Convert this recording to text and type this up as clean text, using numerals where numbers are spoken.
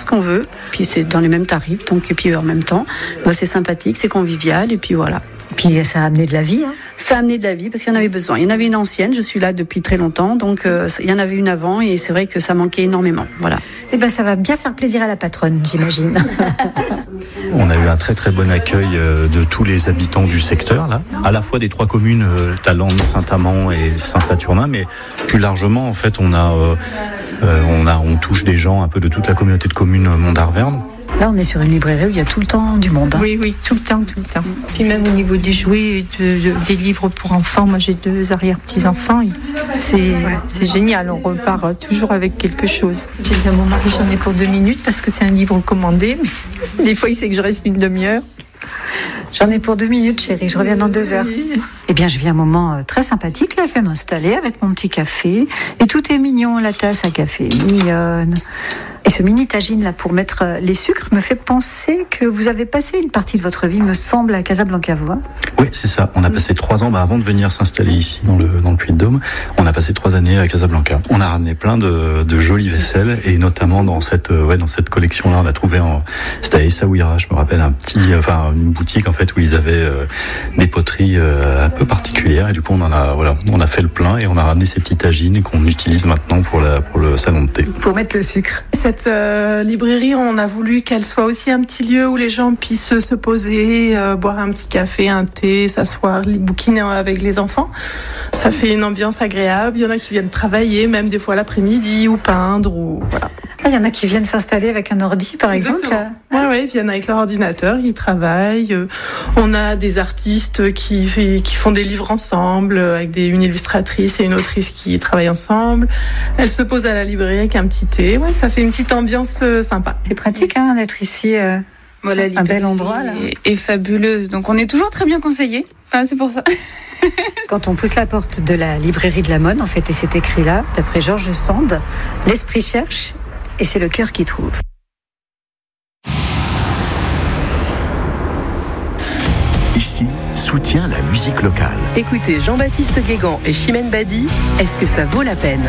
qu'on veut. Puis c'est dans les mêmes tarifs, donc et puis en même temps, c'est sympathique, c'est convivial et puis voilà. Puis ça a amené de la vie. Ça a amené de la vie parce qu'il y en avait besoin. Il y en avait une ancienne, je suis là depuis très longtemps, donc il y en avait une avant et c'est vrai que ça manquait énormément. Voilà. Eh ben ça va bien faire plaisir à la patronne, j'imagine. On a eu un très très bon accueil de tous les habitants du secteur, là, à la fois des 3 communes, Tallande, Saint-Amand et Saint-Saturnin, mais plus largement en fait on touche des gens un peu de toute la communauté de communes Mont-d'Arverne. Là, on est sur une librairie où il y a tout le temps du monde. Oui, tout le temps. Puis même au niveau des jouets, des livres pour enfants, moi j'ai 2 arrière-petits-enfants. C'est génial, on repart toujours avec quelque chose. J'ai dit à mon mari, j'en ai pour 2 minutes parce que c'est un livre commandé. Mais des fois, il sait que je reste une demi-heure. J'en ai pour 2 minutes, chérie, je reviens dans 2 heures. Eh bien, je vis un moment très sympathique. Là, je vais m'installer avec mon petit café. Et tout est mignon, la tasse à café est mignonne. Et ce mini tagine là pour mettre les sucres me fait penser que vous avez passé une partie de votre vie, me semble, à Casablanca, vous. Oui, c'est ça. On a passé 3 ans, avant de venir s'installer ici dans le Puy-de-Dôme. On a passé 3 années à Casablanca. On a ramené plein de jolies vaisselles et notamment dans cette collection-là, on a trouvé c'était à Essaouira, je me rappelle une boutique en fait où ils avaient des poteries un peu particulières et du coup on a fait le plein et on a ramené ces petites tagines qu'on utilise maintenant pour le salon de thé. Pour mettre le sucre. Cette librairie, on a voulu qu'elle soit aussi un petit lieu où les gens puissent se poser, boire un petit café, un thé, s'asseoir, bouquiner avec les enfants. Ça fait une ambiance agréable. Il y en a qui viennent travailler, même des fois l'après-midi, ou peindre, ou voilà. Il y en a qui viennent s'installer avec un ordi, par exemple. Oui, ils viennent avec leur ordinateur, ils travaillent. On a des artistes qui font des livres ensemble, avec une illustratrice et une autrice qui travaillent ensemble. Elles se posent à la librairie avec un petit thé. Ouais, ça fait une petite ambiance sympa. C'est pratique d'être ici, voilà, un bel endroit. Là. Est fabuleuse, donc on est toujours très bien conseillés. Enfin, c'est pour ça. Quand on pousse la porte de la librairie de la Monne, en fait, et c'est écrit là, d'après Georges Sand, l'esprit cherche et c'est le cœur qui trouve. Ici, soutient la musique locale. Écoutez Jean-Baptiste Guégan et Chimène Badi, est-ce que ça vaut la peine ?